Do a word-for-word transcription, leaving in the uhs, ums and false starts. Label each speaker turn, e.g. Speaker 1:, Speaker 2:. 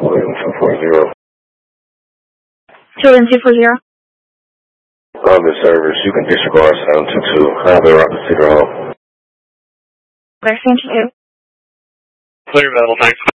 Speaker 1: William two four zero.
Speaker 2: William two four zero.
Speaker 1: On the service, you can disregard sound two two. Have the rocket figure home.
Speaker 2: Clear, sound two two.
Speaker 3: Clear, available, thanks.